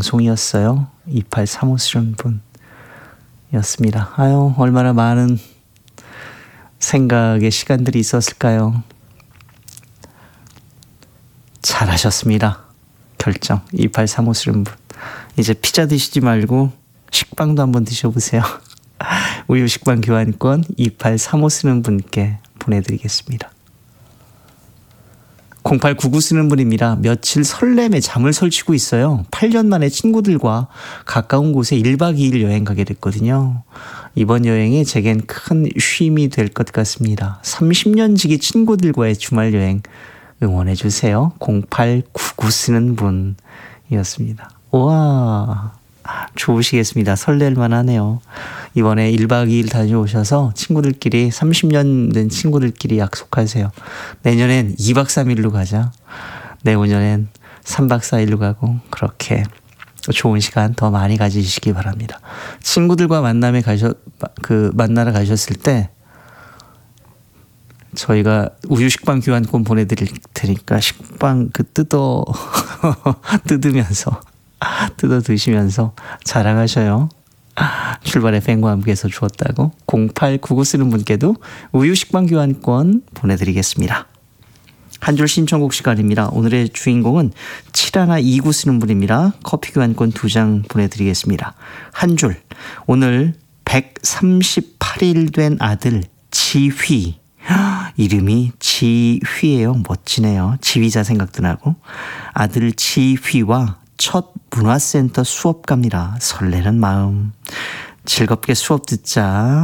방송이었어요. 2835 쓰신 분이었습니다. 아유, 얼마나 많은 생각의 시간들이 있었을까요? 잘하셨습니다. 결정. 2835 쓰신 분. 이제 피자 드시지 말고 식빵도 한번 드셔보세요. 우유 식빵 교환권 2835 쓰는 분께 보내드리겠습니다. 0899 쓰는 분입니다. 며칠 설렘에 잠을 설치고 있어요. 8년 만에 친구들과 가까운 곳에 1박 2일 여행 가게 됐거든요. 이번 여행이 제겐 큰 쉼이 될 것 같습니다. 30년 지기 친구들과의 주말 여행 응원해 주세요. 0899 쓰는 분이었습니다. 우와, 좋으시겠습니다. 설렐만 하네요. 이번에 1박 2일 다녀오셔서 친구들끼리 30년 된 친구들끼리 약속하세요. 내년엔 2박 3일로 가자. 내후년엔 3박 4일로 가고 그렇게 좋은 시간 더 많이 가지시기 바랍니다. 친구들과 만나러 가셨을 때 저희가 우유 식빵 교환권 보내드릴 테니까 식빵 뜯어 드시면서 자랑하셔요. 출발 FM과 함께해서 주었다고. 0899 쓰는 분께도 우유 식빵 교환권 보내드리겠습니다. 한 줄 신청곡 시간입니다. 오늘의 주인공은 7129 쓰는 분입니다. 커피 교환권 2장 보내드리겠습니다. 한 줄. 오늘 138일 된 아들 지휘. 이름이 지휘예요. 멋지네요. 지휘자 생각도 나고. 아들 지휘와 첫 문화센터 수업 갑니다. 설레는 마음. 즐겁게 수업 듣자.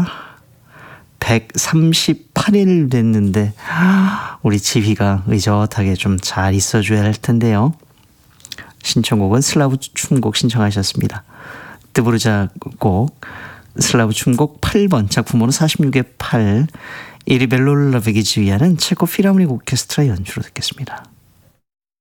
138일 됐는데 우리 지휘가 의젓하게 좀 잘 있어줘야 할 텐데요. 신청곡은 슬라브 춤곡 신청하셨습니다. 뜨부르자 곡 슬라브 춤곡 8번 작품번호 46의 8 이리벨로 라베기 지휘하는 체코 필하모닉 오케스트라 연주로 듣겠습니다.